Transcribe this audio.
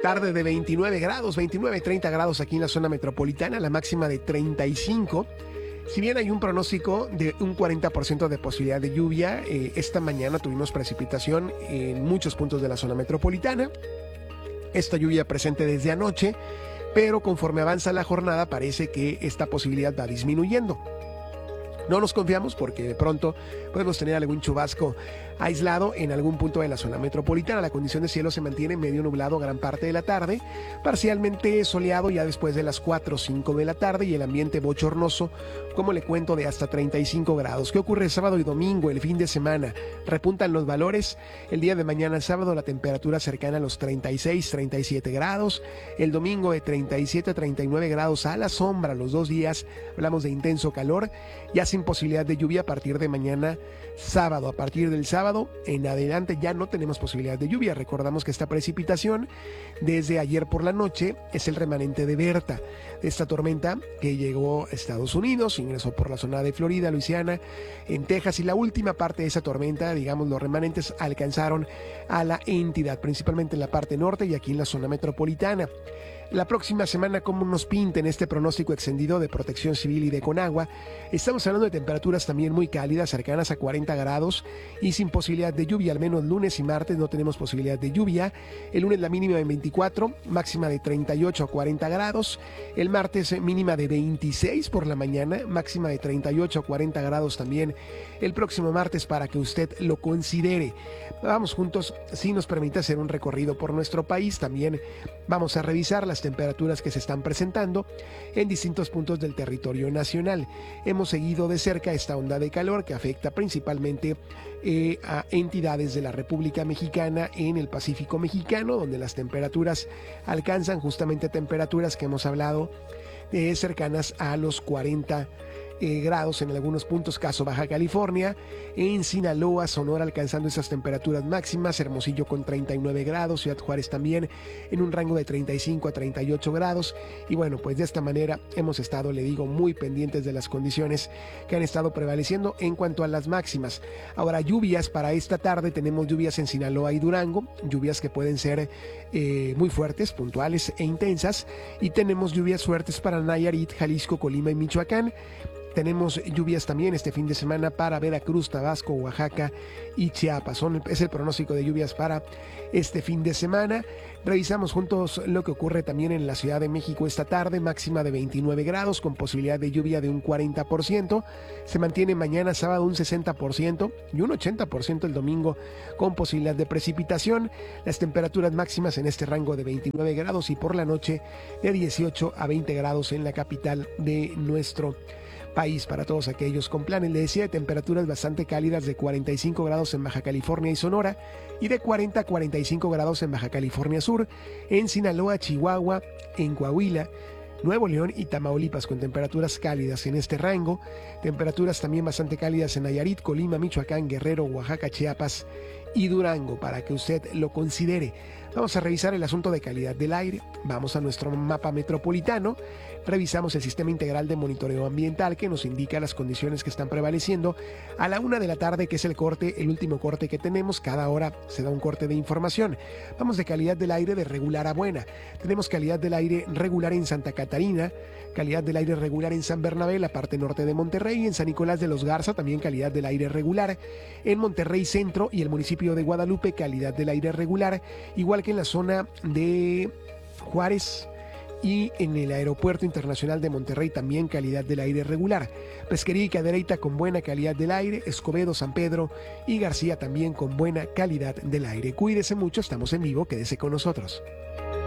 Tarde de 29 grados, 29, 30 grados aquí en la zona metropolitana, la máxima de 35. Si bien hay un pronóstico de un 40% de posibilidad de lluvia, esta mañana tuvimos precipitación en muchos puntos de la zona metropolitana. Esta lluvia presente desde anoche, pero conforme avanza la jornada parece que esta posibilidad va disminuyendo. No nos confiamos porque de pronto podemos tener algún chubasco aislado en algún punto de la zona metropolitana. La condición de cielo se mantiene medio nublado gran parte de la tarde, parcialmente soleado ya después de las 4 o 5 de la tarde y el ambiente bochornoso, como le cuento, de hasta 35 grados. ¿Qué ocurre sábado y domingo, el fin de semana? Repuntan los valores. El día de mañana, sábado, la temperatura cercana a los 36, 37 grados. El domingo de 37 a 39 grados a la sombra. Los 2 días hablamos de intenso calor, ya sin posibilidad de lluvia a partir de mañana sábado. A partir del sábado en adelante ya no tenemos posibilidad de lluvia. Recordamos que esta precipitación desde ayer por la noche es el remanente de Berta, esta tormenta que llegó a Estados Unidos, ingresó por la zona de Florida, Luisiana, en Texas, y la última parte de esa tormenta, digamos los remanentes, alcanzaron a la entidad, principalmente en la parte norte y aquí en la zona metropolitana. La próxima semana, como nos pinta en este pronóstico extendido de Protección Civil y de Conagua, estamos hablando de temperaturas también muy cálidas, cercanas a 40 grados y sin posibilidad de lluvia. Al menos lunes y martes no tenemos posibilidad de lluvia. El lunes la mínima de 24, máxima de 38 a 40 grados. El martes mínima de 26 por la mañana, máxima de 38 a 40 grados también el próximo martes, para que usted lo considere. Vamos juntos, si nos permite hacer un recorrido por nuestro país. También vamos a revisar las temperaturas que se están presentando en distintos puntos del territorio nacional. Hemos seguido de cerca esta onda de calor que afecta principalmente a entidades de la República Mexicana en el Pacífico mexicano, donde las temperaturas alcanzan justamente temperaturas que hemos hablado cercanas a los 40 grados en algunos puntos, caso Baja California, en Sinaloa, Sonora alcanzando esas temperaturas máximas, Hermosillo con 39 grados, Ciudad Juárez también en un rango de 35 a 38 grados, y bueno, pues de esta manera hemos estado, le digo, muy pendientes de las condiciones que han estado prevaleciendo en cuanto a las máximas. Ahora, lluvias para esta tarde, tenemos lluvias en Sinaloa y Durango, lluvias que pueden ser muy fuertes, puntuales e intensas, y tenemos lluvias fuertes para Nayarit, Jalisco, Colima y Michoacán. Tenemos lluvias también este fin de semana para Veracruz, Tabasco, Oaxaca y Chiapas. Es el pronóstico de lluvias para este fin de semana. Revisamos juntos lo que ocurre también en la Ciudad de México esta tarde, máxima de 29 grados con posibilidad de lluvia de un 40%. Se mantiene mañana sábado un 60% y un 80% el domingo con posibilidad de precipitación. Las temperaturas máximas en este rango de 29 grados y por la noche de 18 a 20 grados en la capital de nuestro país, para todos aquellos con planes. Le decía, de temperaturas bastante cálidas de 45 grados en Baja California y Sonora y de 40 a 45 grados en Baja California Sur, en Sinaloa, Chihuahua, en Coahuila, Nuevo León y Tamaulipas, con temperaturas cálidas en este rango. Temperaturas también bastante cálidas en Nayarit, Colima, Michoacán, Guerrero, Oaxaca, Chiapas y Durango, para que usted lo considere. Vamos a revisar el asunto de calidad del aire. Vamos a nuestro mapa metropolitano. Revisamos el sistema integral de monitoreo ambiental que nos indica las condiciones que están prevaleciendo a la 1 de la tarde, que es el último corte que tenemos. Cada hora se da un corte de información. Vamos de calidad del aire de regular a buena. Tenemos calidad del aire regular en Santa Catarina, calidad del aire regular en San Bernabé, la parte norte de Monterrey, en San Nicolás de los Garza también calidad del aire regular, en Monterrey Centro y el municipio de Guadalupe calidad del aire regular, igual que en la zona de Juárez y en el Aeropuerto Internacional de Monterrey también calidad del aire regular. Pesquería y Cadereyta con buena calidad del aire, Escobedo, San Pedro y García también con buena calidad del aire. Cuídese mucho, estamos en vivo, quédese con nosotros.